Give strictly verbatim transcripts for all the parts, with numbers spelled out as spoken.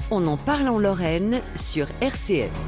On en parle en Lorraine sur R C F.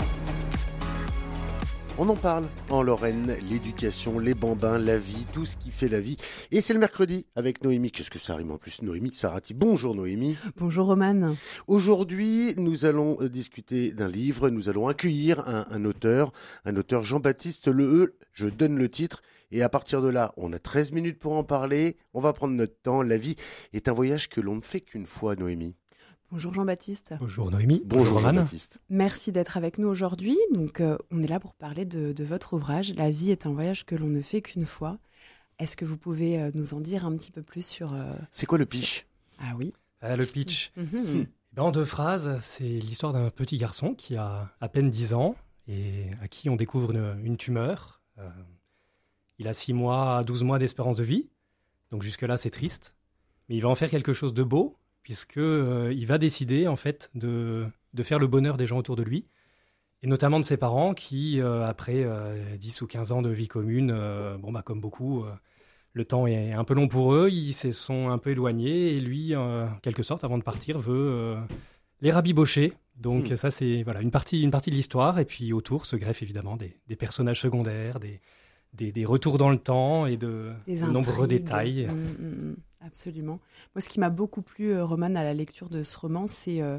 On en parle en Lorraine, l'éducation, les bambins, la vie, tout ce qui fait la vie. Et c'est le mercredi avec Noémie. Qu'est-ce que ça rime en plus, Noémie Sarati. Bonjour Noémie. Bonjour Roman. Aujourd'hui, nous allons discuter d'un livre. Nous allons accueillir un, un auteur, un auteur Jean-Baptiste Leheux. Je donne le titre. Et à partir de là, on a treize minutes pour en parler. On va prendre notre temps. La vie est un voyage que l'on ne fait qu'une fois, Noémie. Bonjour Jean-Baptiste. Bonjour Noémie. Bonjour, Bonjour Jean-Baptiste. Merci d'être avec nous aujourd'hui. Donc, euh, on est là pour parler de, de votre ouvrage. La vie est un voyage que l'on ne fait qu'une fois. Est-ce que vous pouvez euh, nous en dire un petit peu plus sur... Euh... C'est quoi le pitch ? Ah oui. Ah, le pitch. Mm-hmm. Ben, en deux phrases, c'est l'histoire d'un petit garçon qui a à peine dix ans et à qui on découvre une, une tumeur. Euh, il a six mois à douze mois d'espérance de vie. Donc jusque-là, c'est triste. Mais il va en faire quelque chose de beau, puisqu'il euh, va décider en fait de, de faire le bonheur des gens autour de lui, et notamment de ses parents qui, euh, après euh, dix ou quinze ans de vie commune, euh, bon, bah, comme beaucoup, euh, le temps est un peu long pour eux, ils se sont un peu éloignés, et lui, euh, en quelque sorte, avant de partir, veut euh, les rabibocher. Donc mmh. ça, c'est voilà, une, partie, une partie de l'histoire, et puis autour se greffent évidemment des, des personnages secondaires, des, des, des retours dans le temps, et de, de nombreux détails. Mmh, mmh. Absolument. Moi, ce qui m'a beaucoup plu, euh, Roman, à la lecture de ce roman, c'est euh,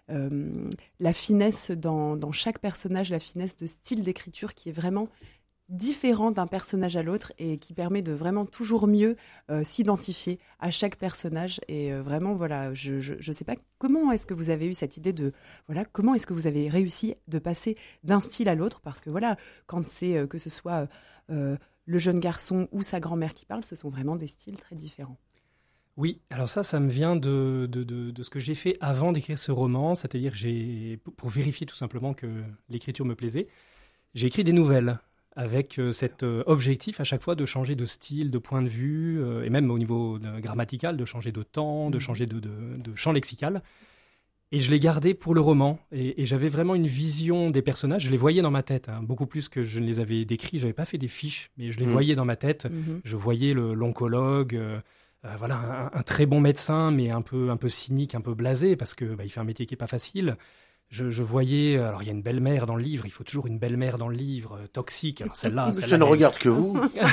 euh, la finesse dans, dans chaque personnage, la finesse de style d'écriture qui est vraiment différent d'un personnage à l'autre et qui permet de vraiment toujours mieux euh, s'identifier à chaque personnage. Et euh, vraiment, voilà, je ne sais pas comment est-ce que vous avez eu cette idée de... Voilà, comment est-ce que vous avez réussi de passer d'un style à l'autre ? Parce que voilà, quand c'est euh, que ce soit euh, le jeune garçon ou sa grand-mère qui parle, ce sont vraiment des styles très différents. Oui, alors ça, ça me vient de, de, de, de ce que j'ai fait avant d'écrire ce roman, c'est-à-dire j'ai, pour vérifier tout simplement que l'écriture me plaisait, j'ai écrit des nouvelles avec euh, cet euh, objectif à chaque fois de changer de style, de point de vue, euh, et même au niveau de, grammatical, de changer de temps, de changer de, de, de champ lexical. Et je l'ai gardé pour le roman, et, et j'avais vraiment une vision des personnages, je les voyais dans ma tête, hein, beaucoup plus que je ne les avais décrits, je n'avais pas fait des fiches, mais je les mmh. voyais dans ma tête, mmh. je voyais le, l'oncologue... Euh, Euh, voilà, un, un très bon médecin, mais un peu, un peu cynique, un peu blasé, parce qu'il bah, fait un métier qui n'est pas facile. Je, je voyais... Alors, il y a une belle-mère dans le livre, il faut toujours une belle-mère dans le livre, euh, toxique. Alors, celle-là... Ça celle-là, ne elle... regarde que vous.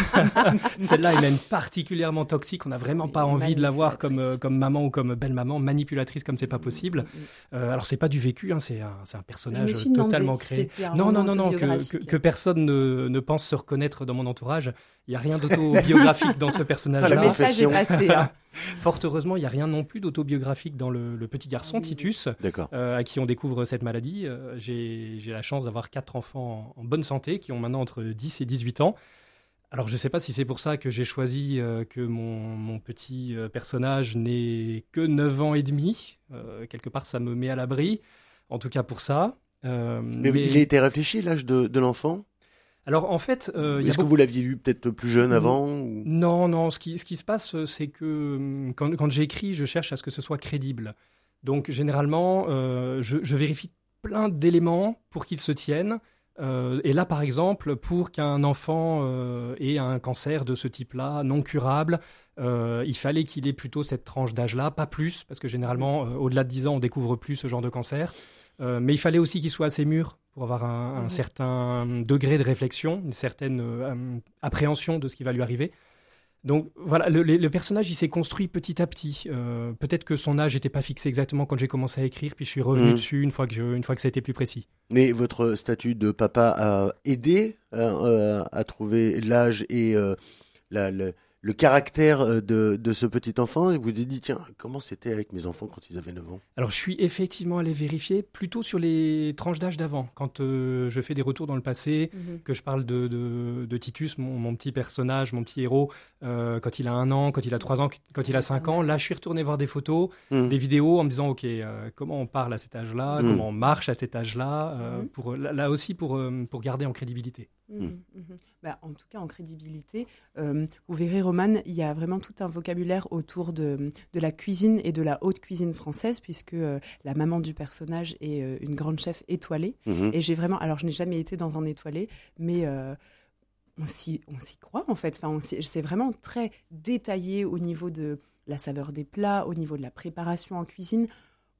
Celle-là est même particulièrement toxique. On n'a vraiment pas envie de la voir comme, euh, comme maman ou comme belle-maman, manipulatrice comme c'est pas possible. Euh, alors, c'est pas du vécu, hein, c'est, un, c'est un personnage totalement créé. Non, non, non, non, que, que, que personne ne, ne pense se reconnaître dans mon entourage. Il n'y a rien d'autobiographique dans ce personnage-là. Le message est passé. Hein. Fort heureusement, il n'y a rien non plus d'autobiographique dans le, le petit garçon, Titus, euh, à qui on découvre cette maladie. Euh, j'ai, j'ai la chance d'avoir quatre enfants en, en bonne santé, qui ont maintenant entre dix et dix-huit ans. Alors, je ne sais pas si c'est pour ça que j'ai choisi euh, que mon, mon petit euh, personnage n'ait que neuf ans et demi. Euh, quelque part, ça me met à l'abri, en tout cas pour ça. Euh, mais, mais il a été réfléchi, l'âge de, de l'enfant ? Alors, en fait... Euh, Est-ce que beaucoup... vous l'aviez vu peut-être plus jeune avant ou... Non, non. Ce qui, ce qui se passe, c'est que quand, quand j'écris, je cherche à ce que ce soit crédible. Donc, généralement, euh, je, je vérifie plein d'éléments pour qu'ils se tiennent. Euh, et là, par exemple, pour qu'un enfant euh, ait un cancer de ce type-là, non curable, euh, il fallait qu'il ait plutôt cette tranche d'âge-là, pas plus, parce que généralement, euh, au-delà de dix ans, on découvre plus ce genre de cancer. Euh, mais il fallait aussi qu'il soit assez mûr pour avoir un, un mmh. certain degré de réflexion, une certaine euh, appréhension de ce qui va lui arriver. Donc voilà, le, le personnage, il s'est construit petit à petit. Euh, peut-être que son âge n'était pas fixé exactement quand j'ai commencé à écrire, puis je suis revenu mmh. dessus une fois, que je, une fois que ça a été plus précis. Mais votre statut de papa a aidé euh, à trouver l'âge et euh, la... la... le caractère de, de ce petit enfant, et vous vous dites, tiens, comment c'était avec mes enfants quand ils avaient neuf ans ? Alors, je suis effectivement allé vérifier plutôt sur les tranches d'âge d'avant. Quand euh, je fais des retours dans le passé, mmh. que je parle de, de, de Titus, mon, mon petit personnage, mon petit héros, euh, quand il a un an, quand il a trois ans, quand il a cinq ans, là, je suis retourné voir des photos, mmh. des vidéos en me disant, OK, euh, comment on parle à cet âge-là, mmh. comment on marche à cet âge-là, euh, mmh. pour, là, là aussi pour, euh, pour garder en crédibilité. Mmh, mmh. Bah, en tout cas, en crédibilité, euh, vous verrez, Roman, il y a vraiment tout un vocabulaire autour de, de la cuisine et de la haute cuisine française, puisque euh, la maman du personnage est euh, une grande chef étoilée. Mmh. Et j'ai vraiment, alors je n'ai jamais été dans un étoilé, mais euh, on, s'y, on s'y croit en fait. Enfin, on s'y, c'est vraiment très détaillé au niveau de la saveur des plats, au niveau de la préparation en cuisine.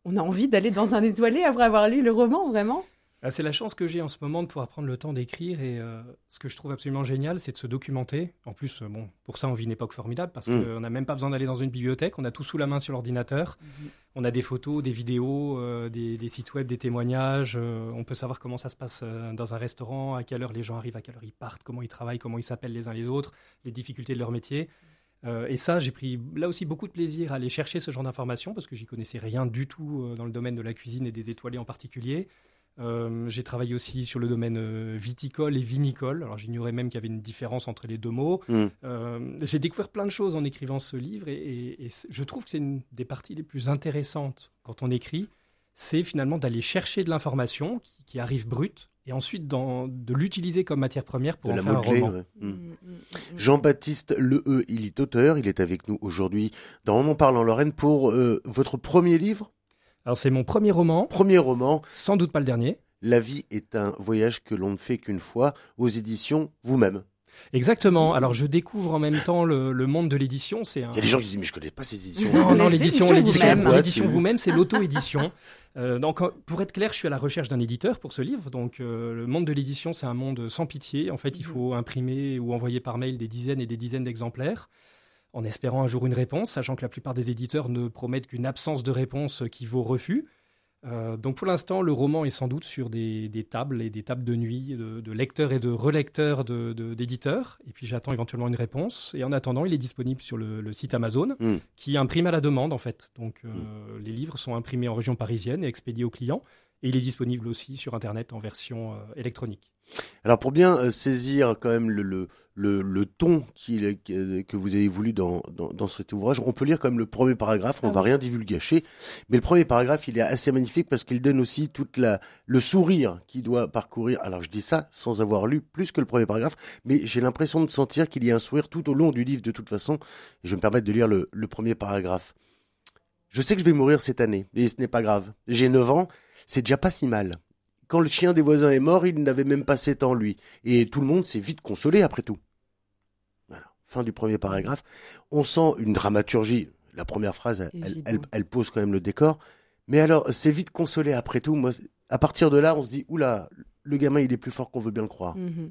on a envie d'aller dans un étoilé après avoir lu le roman, vraiment. Ah, c'est la chance que j'ai en ce moment de pouvoir prendre le temps d'écrire et euh, ce que je trouve absolument génial, c'est de se documenter. En plus, euh, bon, pour ça, on vit une époque formidable parce mmh. qu'on n'a même pas besoin d'aller dans une bibliothèque, on a tout sous la main sur l'ordinateur. Mmh. On a des photos, des vidéos, euh, des, des sites web, des témoignages. Euh, on peut savoir comment ça se passe euh, dans un restaurant, à quelle heure les gens arrivent, à quelle heure ils partent, comment ils travaillent, comment ils s'appellent les uns les autres, les difficultés de leur métier. Euh, et ça, j'ai pris là aussi beaucoup de plaisir à aller chercher ce genre d'informations parce que j'y connaissais rien du tout euh, dans le domaine de la cuisine et des étoilés en particulier. Euh, j'ai travaillé aussi sur le domaine euh, viticole et vinicole. Alors j'ignorais même qu'il y avait une différence entre les deux mots. Mmh. Euh, j'ai découvert plein de choses en écrivant ce livre et, et, et je trouve que c'est une des parties les plus intéressantes quand on écrit. C'est finalement d'aller chercher de l'information qui, qui arrive brute et ensuite dans, de l'utiliser comme matière première pour de en la faire modeler, un roman. Ouais. Mmh. Jean-Baptiste Leheux, il est auteur. Il est avec nous aujourd'hui dans On en parle en Lorraine pour euh, votre premier livre. Alors c'est mon premier roman. Premier roman. Sans doute pas le dernier. La vie est un voyage que l'on ne fait qu'une fois, aux éditions vous-même. Exactement. Alors je découvre en même temps le, le monde de l'édition. C'est un... Il y a des gens qui disent mais je connais pas ces éditions. Non, non, l'édition, l'édition, vous-même, l'édition vous-même, c'est l'auto-édition. Euh, donc pour être clair, je suis à la recherche d'un éditeur pour ce livre. Donc euh, le monde de l'édition, c'est un monde sans pitié. En fait, il faut imprimer ou envoyer par mail des dizaines et des dizaines d'exemplaires, en espérant un jour une réponse, sachant que la plupart des éditeurs ne promettent qu'une absence de réponse qui vaut refus. Euh, donc pour l'instant, le roman est sans doute sur des, des tables et des tables de nuit de, de lecteurs et de relecteurs de, de, d'éditeurs. Et puis j'attends éventuellement une réponse. Et en attendant, il est disponible sur le, le site Amazon, mmh. qui imprime à la demande en fait. Donc euh, mmh. les livres sont imprimés en région parisienne et expédiés aux clients. Et il est disponible aussi sur Internet en version euh, électronique. Alors pour bien euh, saisir quand même le, le, le, le ton qui, que vous avez voulu dans, dans, dans cet ouvrage, on peut lire quand même le premier paragraphe, on ne ah va oui. rien divulgacher, mais le premier paragraphe il est assez magnifique parce qu'il donne aussi toute la, le sourire qui doit parcourir, alors je dis ça sans avoir lu plus que le premier paragraphe, mais j'ai l'impression de sentir qu'il y a un sourire tout au long du livre de toute façon, et je vais me permettre de lire le, le premier paragraphe. Je sais que je vais mourir cette année, et ce n'est pas grave, j'ai neuf ans, c'est déjà pas si mal. Quand le chien des voisins est mort, il n'avait même pas sept ans, lui. Et tout le monde s'est vite consolé après tout. Voilà. Fin du premier paragraphe. On sent une dramaturgie. La première phrase, elle, elle, elle, elle pose quand même le décor. Mais alors, c'est vite consolé après tout. Moi, à partir de là, on se dit, oula, le gamin, il est plus fort qu'on veut bien le croire. Mm-hmm.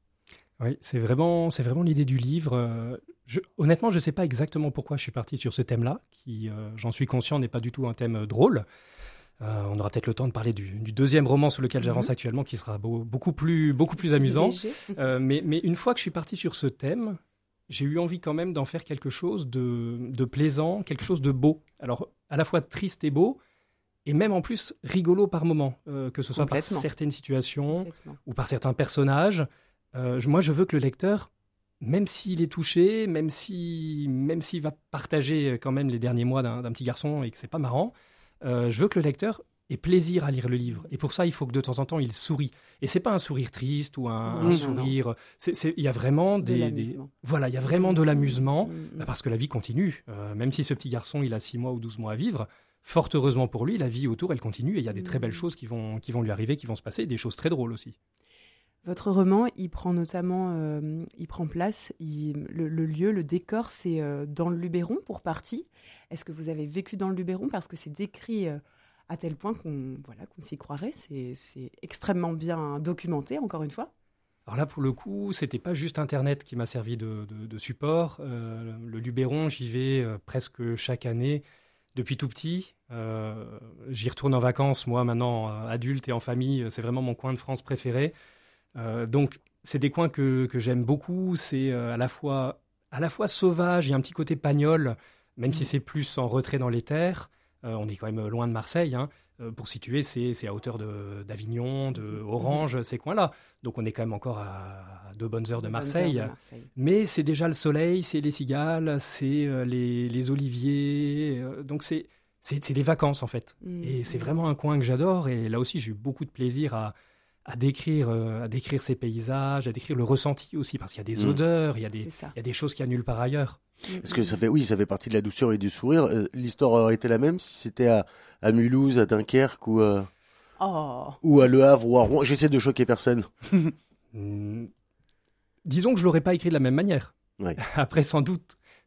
Oui, c'est vraiment, c'est vraiment l'idée du livre. Je, honnêtement, je ne sais pas exactement pourquoi je suis parti sur ce thème-là, qui, euh, j'en suis conscient, n'est pas du tout un thème drôle. Euh, on aura peut-être le temps de parler du, du deuxième roman sur lequel j'avance mmh. actuellement, qui sera beau, beaucoup, plus, beaucoup plus amusant. Euh, mais, mais une fois que je suis parti sur ce thème, j'ai eu envie quand même d'en faire quelque chose de, de plaisant, quelque chose de beau. Alors, à la fois triste et beau, et même en plus rigolo par moments, euh, que ce soit par certaines situations ou par certains personnages. Euh, moi, je veux que le lecteur, même s'il est touché, même, si, même s'il va partager quand même les derniers mois d'un, d'un petit garçon et que c'est pas marrant, Euh, je veux que le lecteur ait plaisir à lire le livre. Et pour ça, il faut que de temps en temps, il sourit. Et c'est pas un sourire triste ou un, mmh, un sourire. Il y a vraiment des, des voilà, il y a vraiment de l'amusement mmh. bah parce que la vie continue. Euh, même si ce petit garçon, il a six mois ou douze mois à vivre, fort heureusement pour lui, la vie autour, elle continue. Et il y a des très belles choses qui vont, qui vont lui arriver, qui vont se passer, et des choses très drôles aussi. Votre roman, il prend notamment, euh, il prend place, il, le, le lieu, le décor, c'est euh, dans le Luberon pour partie. Est-ce que vous avez vécu dans le Luberon? Parce que c'est décrit euh, à tel point qu'on, voilà, qu'on s'y croirait. C'est, c'est extrêmement bien documenté, encore une fois. Alors là, pour le coup, c'était pas juste Internet qui m'a servi de, de, de support. Euh, le Luberon, j'y vais euh, presque chaque année depuis tout petit. Euh, j'y retourne en vacances, moi, maintenant, euh, adulte et en famille. C'est vraiment mon coin de France préféré. Euh, donc, c'est des coins que, que j'aime beaucoup. C'est euh, à la fois, à la fois sauvage, il y a un petit côté pagnol, même mmh. si c'est plus en retrait dans les terres. Euh, on est quand même loin de Marseille. Hein. Euh, pour situer, c'est, c'est à hauteur de, d'Avignon, de Orange, mmh. ces coins-là. Donc, on est quand même encore à deux bonnes heures de Marseille. Heures de Marseille. Mais c'est déjà le soleil, c'est les cigales, c'est euh, les, les oliviers. Euh, donc, c'est, c'est, c'est les vacances, en fait. Mmh. Et c'est vraiment un coin que j'adore. Et là aussi, j'ai eu beaucoup de plaisir à... À décrire, euh, à décrire ces paysages, à décrire le ressenti aussi, parce qu'il y a des mmh. odeurs, il y a des, il y a des choses qu'il y a nulle part ailleurs. Est-ce que ça fait, oui, ça fait partie de la douceur et du sourire. Euh, l'histoire aurait été la même si c'était à, à Mulhouse, à Dunkerque ou, euh, oh. ou à Le Havre ou à Rouen. J'essaie de choquer personne. mmh. Disons que je l'aurais pas écrit de la même manière. Ouais. Après, sans doute,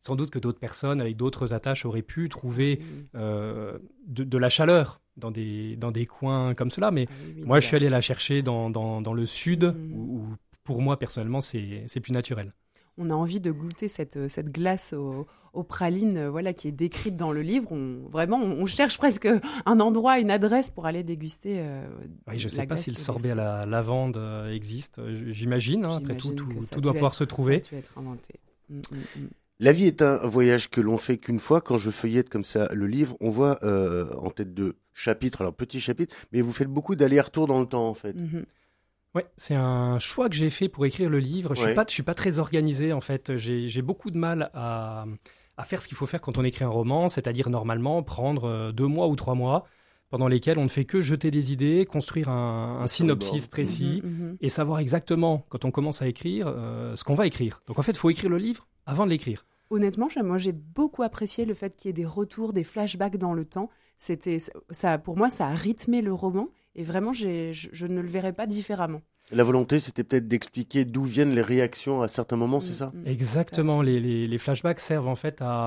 sans doute que d'autres personnes avec d'autres attaches auraient pu trouver euh, de, de la chaleur dans des, dans des coins comme cela. Mais oui, oui, moi, je suis allé la chercher dans, dans, dans le sud, mmh. où, où pour moi, personnellement, c'est, c'est plus naturel. On a envie de goûter cette, cette glace au, aux pralines voilà, qui est décrite dans le livre. On, vraiment, on, on cherche presque un endroit, une adresse pour aller déguster euh, oui, je ne sais pas si le sorbet à la lavande euh, existe. J'imagine, hein, après tout, tout, tout doit pouvoir être, se trouver. Ça a dû être inventé. Mm, mm, mm. La vie est un voyage que l'on fait qu'une fois. Quand je feuillette comme ça le livre, on voit euh, en tête de chapitre, alors petit chapitre, mais vous faites beaucoup d'allers-retours dans le temps en fait. Mm-hmm. Ouais, c'est un choix que j'ai fait pour écrire le livre. Je ouais. suis pas, je suis pas très organisé en fait. J'ai, j'ai beaucoup de mal à, à faire ce qu'il faut faire quand on écrit un roman, c'est-à-dire normalement prendre deux mois ou trois mois pendant lesquels on ne fait que jeter des idées, construire un, un synopsis précis mmh, mmh. et savoir exactement quand on commence à écrire euh, ce qu'on va écrire. Donc en fait, il faut écrire le livre avant de l'écrire. Honnêtement, moi j'ai beaucoup apprécié le fait qu'il y ait des retours, des flashbacks dans le temps. C'était, ça, pour moi, ça a rythmé le roman. Et vraiment, j'ai, je, je ne le verrais pas différemment. La volonté, c'était peut-être d'expliquer d'où viennent les réactions à certains moments, mmh, c'est ça ? Exactement. Les, les, les flashbacks servent en fait à,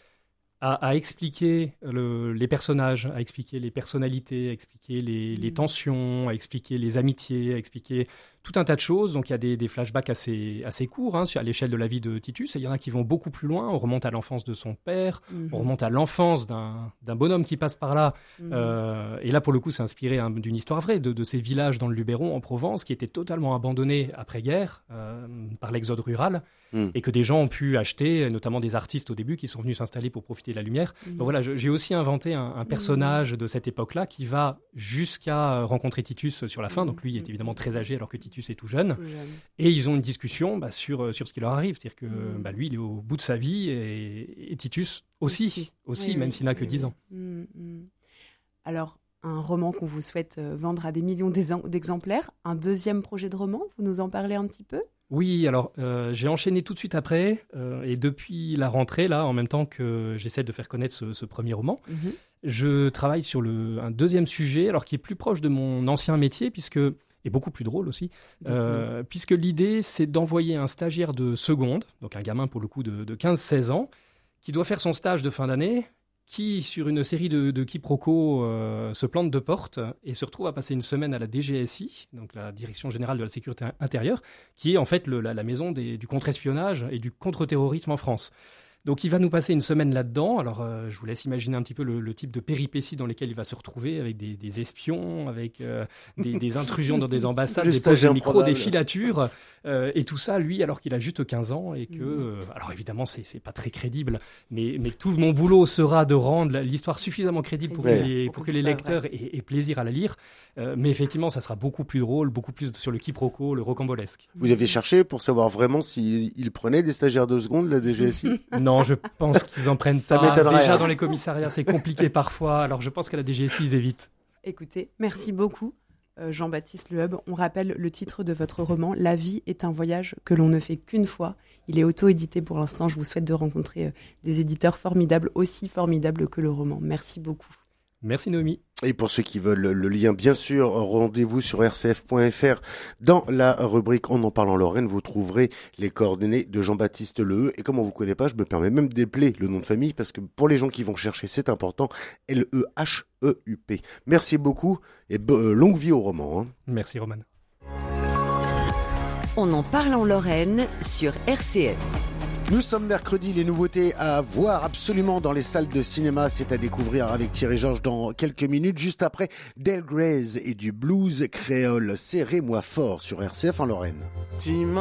à, à expliquer le, les personnages, à expliquer les personnalités, à expliquer les, mmh. les tensions, à expliquer les amitiés, à expliquer tout un tas de choses. Donc il y a des, des flashbacks assez, assez courts hein, à l'échelle de la vie de Titus. Et il y en a qui vont beaucoup plus loin. On remonte à l'enfance de son père, mmh. on remonte à l'enfance d'un, d'un bonhomme qui passe par là. Mmh. Euh, et là, pour le coup, c'est inspiré hein, d'une histoire vraie de, de ces villages dans le Luberon, en Provence, qui étaient totalement abandonnés après-guerre euh, par l'exode rural. Mmh. Et que des gens ont pu acheter, notamment des artistes au début qui sont venus s'installer pour profiter de la lumière. Mmh. Donc voilà, je, j'ai aussi inventé un, un personnage mmh. de cette époque-là qui va jusqu'à rencontrer Titus sur la fin. Mmh. Donc lui est évidemment très âgé alors que Titus est tout jeune. Mmh. Et ils ont une discussion bah, sur, sur ce qui leur arrive. C'est-à-dire que mmh. bah, lui, il est au bout de sa vie et, et Titus aussi, aussi, aussi oui, même oui, s'il n'a oui, que dix oui. ans. Mmh. Alors, un roman qu'on vous souhaite vendre à des millions d'exemplaires. Un deuxième projet de roman, vous nous en parlez un petit peu ? Oui, alors euh, j'ai enchaîné tout de suite après, euh, et depuis la rentrée, là, en même temps que j'essaie de faire connaître ce, ce premier roman, mmh. je travaille sur le, un deuxième sujet, alors qui est plus proche de mon ancien métier, puisque, et beaucoup plus drôle aussi, euh, puisque l'idée, c'est d'envoyer un stagiaire de seconde, donc un gamin pour le coup de, de quinze seize ans, qui doit faire son stage de fin d'année, qui, sur une série de, de quiproquos, euh, se plante de porte et se retrouve à passer une semaine à la D G S I, donc la Direction Générale de la Sécurité Intérieure, qui est en fait le, la, la maison des, du contre-espionnage et du contre-terrorisme en France. Donc il va nous passer une semaine là-dedans. Alors euh, je vous laisse imaginer un petit peu le, le type de péripéties dans lesquelles il va se retrouver, avec des, des espions, avec euh, des, des intrusions dans des ambassades, des poches de micro, des filatures, euh, et tout ça, lui, alors qu'il a juste quinze ans et que... Euh, alors évidemment, c'est, c'est pas très crédible, mais, mais tout mon boulot sera de rendre l'histoire suffisamment crédible pour, ouais. que, les, pour que les lecteurs aient, aient plaisir à la lire. Euh, mais effectivement, ça sera beaucoup plus drôle, beaucoup plus sur le quiproquo, le rocambolesque. Vous avez cherché pour savoir vraiment s'ils si prenaient des stagiaires de seconde, la D G S I ? Non, je pense qu'ils en prennent ça pas. Déjà, dans les commissariats, c'est compliqué parfois. Alors, je pense qu'à la D G S I, ils évitent. Écoutez, merci beaucoup, euh, Jean-Baptiste Lehub. On rappelle le titre de votre roman, « La vie est un voyage que l'on ne fait qu'une fois ». Il est auto-édité pour l'instant. Je vous souhaite de rencontrer euh, des éditeurs formidables, aussi formidables que le roman. Merci beaucoup. Merci Noémie. Et pour ceux qui veulent le lien, bien sûr, rendez-vous sur r c f point f r. Dans la rubrique On en parle en Lorraine, vous trouverez les coordonnées de Jean-Baptiste Lehub. Et comme on vous connaît pas, je me permets même d'épeler le nom de famille parce que pour les gens qui vont chercher, c'est important. L E H E U P. Merci beaucoup et euh, longue vie au roman. Hein. Merci Roman. On en parle en Lorraine sur R C F. Nous sommes mercredi, les nouveautés à voir absolument dans les salles de cinéma, c'est à découvrir avec Thierry Georges dans quelques minutes, juste après Del Grey's et du blues créole. Serrez-moi fort sur R C F en Lorraine.